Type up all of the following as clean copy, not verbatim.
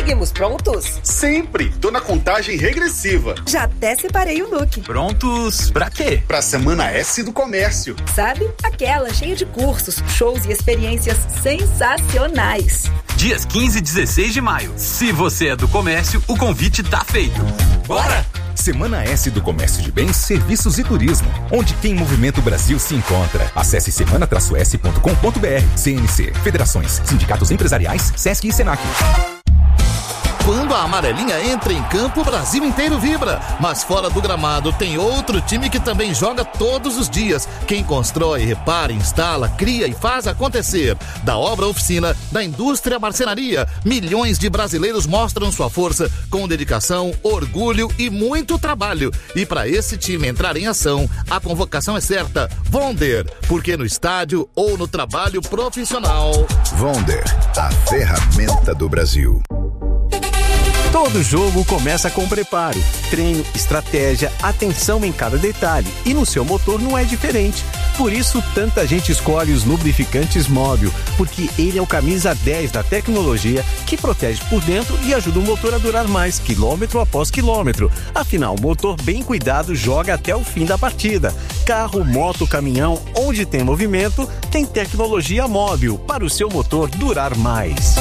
Seguimos prontos? Sempre! Tô na contagem regressiva. Já até separei o look. Prontos pra quê? Pra Semana S do Comércio. Sabe? Aquela cheia de cursos, shows e experiências sensacionais. Dias 15 e 16 de maio. Se você é do comércio, o convite tá feito. Bora! Semana S do Comércio de Bens, Serviços e Turismo, onde tem movimento Brasil se encontra. Acesse semana-s.com.br. CNC, Federações, Sindicatos Empresariais, Sesc e Senac. Quando a amarelinha entra em campo, o Brasil inteiro vibra. Mas fora do gramado tem outro time que também joga todos os dias. Quem constrói, repara, instala, cria e faz acontecer. Da obra à oficina, da indústria à marcenaria, milhões de brasileiros mostram sua força com dedicação, orgulho e muito trabalho. E para esse time entrar em ação, a convocação é certa. Vonder, porque no estádio ou no trabalho profissional. Vonder, a ferramenta do Brasil. Todo jogo começa com preparo, treino, estratégia, atenção em cada detalhe. E no seu motor não é diferente. Por isso, tanta gente escolhe os lubrificantes Móbil, porque ele é o camisa 10 da tecnologia que protege por dentro e ajuda o motor a durar mais, quilômetro após quilômetro. Afinal, motor bem cuidado joga até o fim da partida. Carro, moto, caminhão, onde tem movimento, tem tecnologia Móbil para o seu motor durar mais.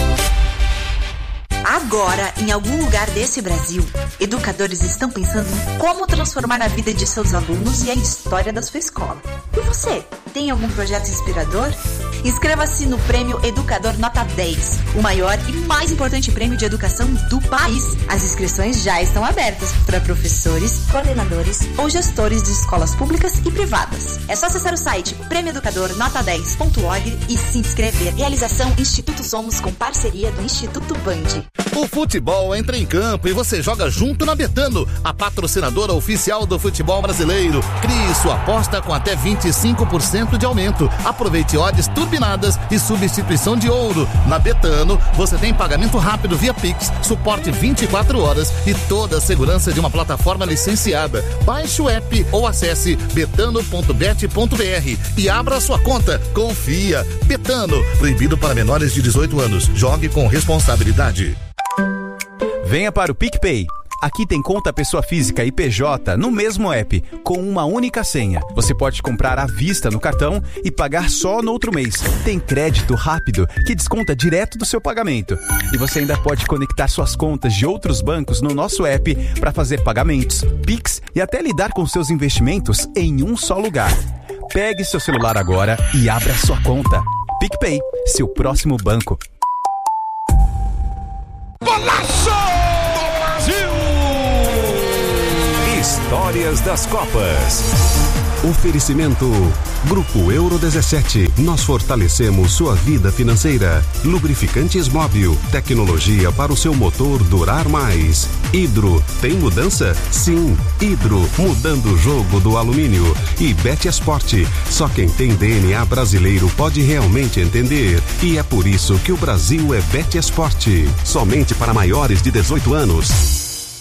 Agora, em algum lugar desse Brasil, educadores estão pensando em como transformar a vida de seus alunos e a história da sua escola. E você, tem algum projeto inspirador? Inscreva-se no Prêmio Educador Nota 10, o maior e mais importante prêmio de educação do país. As inscrições já estão abertas para professores, coordenadores ou gestores de escolas públicas e privadas. É só acessar o site prêmioeducadornota10.org e se inscrever. Realização Instituto Somos com parceria do Instituto Band. O futebol entra em campo e você joga junto na Betano, a patrocinadora oficial do futebol brasileiro. Crie sua aposta com até 25% de aumento. Aproveite odds turbinadas e substituição de ouro. Na Betano, você tem pagamento rápido via Pix, suporte 24 horas e toda a segurança de uma plataforma licenciada. Baixe o app ou acesse betano.bet.br e abra sua conta. Confia. Betano, proibido para menores de 18 anos. Jogue com responsabilidade. Venha para o PicPay. Aqui tem conta pessoa física e PJ no mesmo app, com uma única senha. Você pode comprar à vista no cartão e pagar só no outro mês. Tem crédito rápido que desconta direto do seu pagamento. E você ainda pode conectar suas contas de outros bancos no nosso app para fazer pagamentos, Pix e até lidar com seus investimentos em um só lugar. Pegue seu celular agora e abra sua conta. PicPay, seu próximo banco. Golaço! Brasil! Histórias das Copas. Oferecimento Grupo Euro 17. Nós fortalecemos sua vida financeira. Lubrificantes Móbil. Tecnologia para o seu motor durar mais. Hidro. Tem mudança? Sim. Hidro. Mudando o jogo do alumínio. E Bet Esporte. Só quem tem DNA brasileiro pode realmente entender. E é por isso que o Brasil é Bet Esporte. Somente para maiores de 18 anos.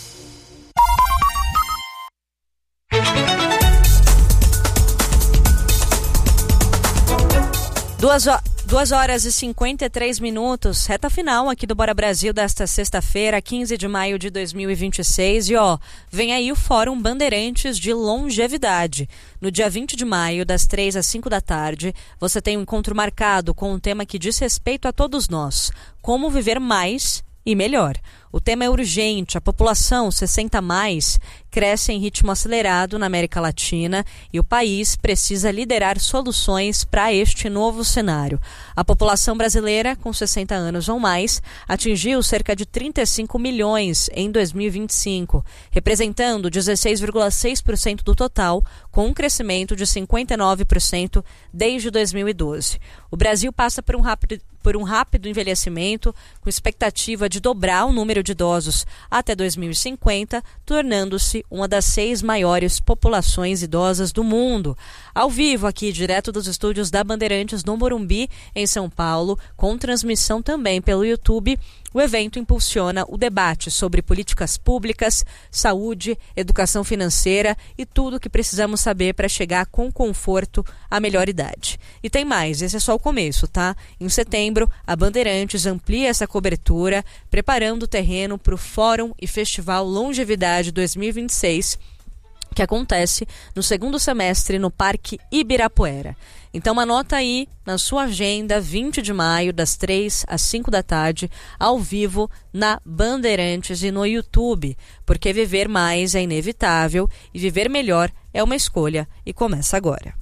2h53, reta final aqui do Bora Brasil desta sexta-feira, 15 de maio de 2026. E vem aí o Fórum Bandeirantes de Longevidade. No dia 20 de maio, das 3 às 5 da tarde, você tem um encontro marcado com um tema que diz respeito a todos nós: como viver mais e melhor. O tema é urgente, a população 60+, cresce em ritmo acelerado na América Latina e o país precisa liderar soluções para este novo cenário. A população brasileira, com 60 anos ou mais, atingiu cerca de 35 milhões em 2025, representando 16,6% do total, com um crescimento de 59% desde 2012. O Brasil passa por um rápido envelhecimento, com expectativa de dobrar o número de idosos até 2050, tornando-se uma das 6 maiores populações idosas do mundo. Ao vivo, aqui direto dos estúdios da Bandeirantes no Morumbi, em São Paulo, com transmissão também pelo YouTube, O evento impulsiona o debate sobre políticas públicas, saúde, educação financeira e tudo o que precisamos saber para chegar com conforto à melhor idade. E tem mais, esse é só o começo, tá? Em setembro, a Bandeirantes amplia essa cobertura, preparando o terreno para o Fórum e Festival Longevidade 2026, que acontece no segundo semestre no Parque Ibirapuera. Então anota aí na sua agenda, 20 de maio, das 3 às 5 da tarde, ao vivo na Bandeirantes e no YouTube, porque viver mais é inevitável e viver melhor é uma escolha e começa agora.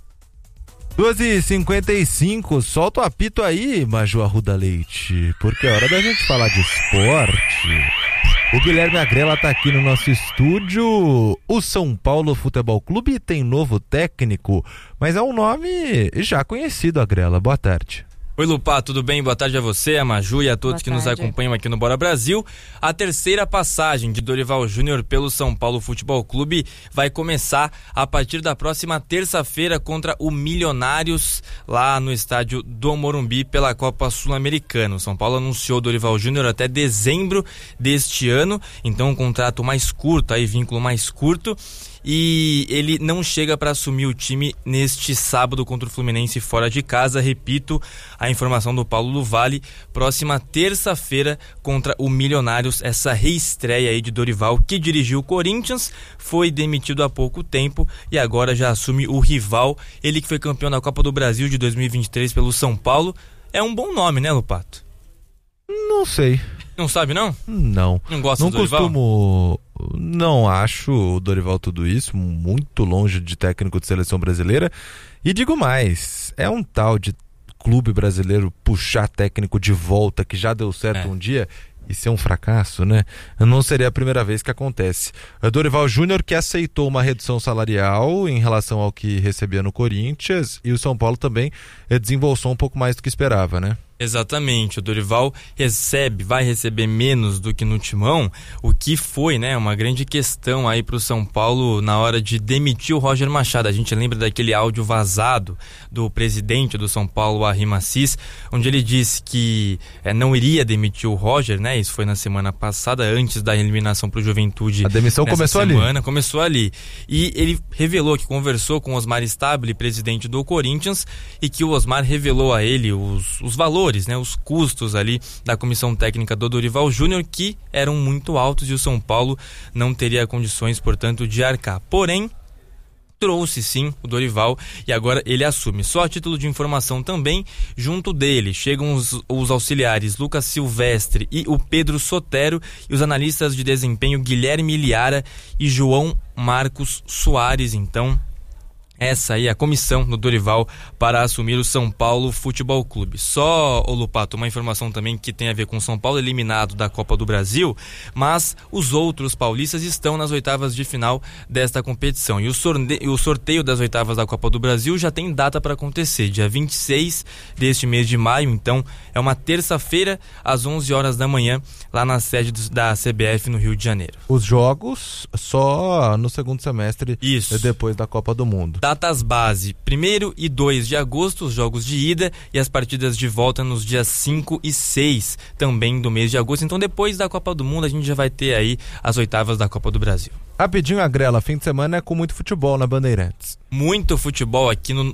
2h55, solta o apito aí, Maju Arruda Leite, porque é hora da gente falar de esporte. O Guilherme Agrela tá aqui no nosso estúdio. O São Paulo Futebol Clube tem novo técnico, mas é um nome já conhecido, Agrela. Boa tarde. Oi, Lupá, tudo bem? Boa tarde a você, a Maju e a todos que nos acompanham aqui no Bora Brasil. A terceira passagem de Dorival Júnior pelo São Paulo Futebol Clube vai começar a partir da próxima terça-feira contra o Milionários, lá no estádio do Morumbi, pela Copa Sul-Americana. O São Paulo anunciou Dorival Júnior até dezembro deste ano, então um contrato mais curto, aí vínculo mais curto. E ele não chega para assumir o time neste sábado contra o Fluminense fora de casa. Repito, a informação do Paulo Luvalli, próxima terça-feira contra o Milionários, essa reestreia aí de Dorival, que dirigiu o Corinthians, foi demitido há pouco tempo e agora já assume o rival, ele que foi campeão da Copa do Brasil de 2023 pelo São Paulo. É um bom nome, né, Lupato? Não sei. Não sabe, não? Não. Não gosta do Dorival? Não acho o Dorival tudo isso, muito longe de técnico de seleção brasileira. E digo mais, é um tal de clube brasileiro puxar técnico de volta que já deu certo um dia e ser um fracasso, né? Não seria a primeira vez que acontece. O Dorival Júnior que aceitou uma redução salarial em relação ao que recebia no Corinthians, e o São Paulo também desembolsou um pouco mais do que esperava, né? Exatamente, o Dorival vai receber menos do que no Timão, o que foi, né, uma grande questão aí pro São Paulo na hora de demitir o Roger Machado. A gente lembra daquele áudio vazado do presidente do São Paulo, Arrim Assis, onde ele disse que não iria demitir o Roger, né, isso foi na semana passada, antes da eliminação pro Juventude. A demissão começou ali. E ele revelou que conversou com o Osmar Stabile, presidente do Corinthians, e que o Osmar revelou a ele os valores, né, os custos ali da comissão técnica do Dorival Júnior, que eram muito altos e o São Paulo não teria condições, portanto, de arcar. Porém, trouxe sim o Dorival e agora ele assume. Só a título de informação também, junto dele chegam os auxiliares Lucas Silvestre e o Pedro Sotero e os analistas de desempenho Guilherme Iliara e João Marcos Soares. Então, essa aí é a comissão do Dorival para assumir o São Paulo Futebol Clube. Só, Lupato, uma informação também que tem a ver com o São Paulo eliminado da Copa do Brasil, mas os outros paulistas estão nas oitavas de final desta competição. E o sorteio das oitavas da Copa do Brasil já tem data para acontecer, dia 26 deste mês de maio, então é uma terça-feira às 11 horas da manhã, lá na sede da CBF no Rio de Janeiro. Os jogos só no segundo semestre, isso, depois da Copa do Mundo. Datas base, 1º e 2 de agosto, os jogos de ida e as partidas de volta nos dias 5 e 6 também do mês de agosto. Então depois da Copa do Mundo a gente já vai ter aí as oitavas da Copa do Brasil. Rapidinho, Agrela, fim de semana é com muito futebol na Bandeirantes. Muito futebol aqui no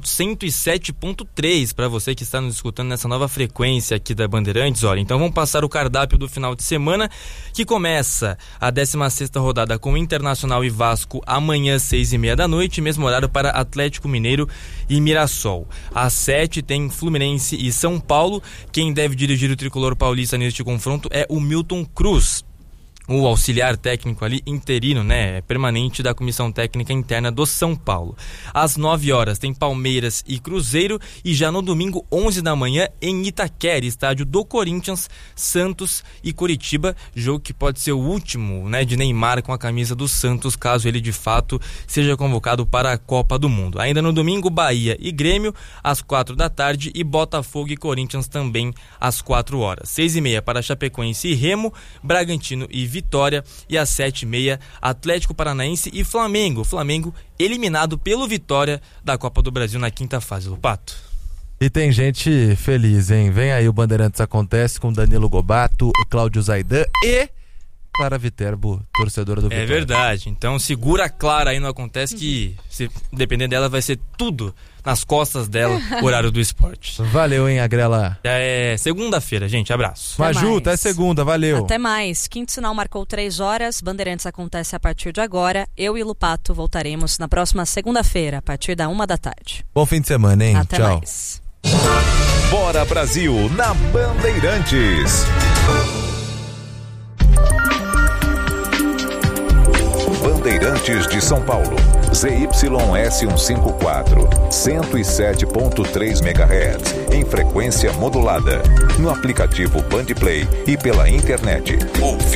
107.3 para você que está nos escutando nessa nova frequência aqui da Bandeirantes. Olha, então vamos passar o cardápio do final de semana, que começa a 16ª rodada com Internacional e Vasco amanhã 6h30 da noite, mesmo horário para Atlético Mineiro e Mirassol. Às 7 tem Fluminense e São Paulo. Quem deve dirigir o tricolor paulista neste confronto é o Milton Cruz, o auxiliar técnico ali, interino, né, permanente da comissão técnica interna do São Paulo. Às 9 horas tem Palmeiras e Cruzeiro, e já no domingo, 11 da manhã, em Itaquera, estádio do Corinthians, Santos e Coritiba, jogo que pode ser o último, né, de Neymar com a camisa do Santos, caso ele de fato seja convocado para a Copa do Mundo. Ainda no domingo, Bahia e Grêmio, às 4 da tarde, e Botafogo e Corinthians também às 4 horas. 6h30 para Chapecoense e Remo, Bragantino e Vitória, e às 7h30 Atlético Paranaense e Flamengo. Flamengo eliminado pelo Vitória da Copa do Brasil na quinta fase. Lupato. E tem gente feliz, hein? Vem aí o Bandeirantes Acontece com Danilo Gobato, Cláudio Zaidan e Clara Viterbo, torcedora do Vitória. É verdade. Então segura a Clara aí, não acontece que, se depender dela, vai ser tudo nas costas dela, horário do esporte. Valeu, hein, Agrela? É segunda-feira, gente. Abraço. Maju, até segunda. Valeu. Até mais. Quinto Sinal marcou 3 horas. Bandeirantes Acontece a partir de agora. Eu e Lupato voltaremos na próxima segunda-feira, a partir da 13h. Bom fim de semana, hein? Até Tchau. mais. Bora Brasil na Bandeirantes. Bandeirantes de São Paulo, ZYS154, 107.3 MHz, em frequência modulada, no aplicativo Bandplay e pela internet. Ouvi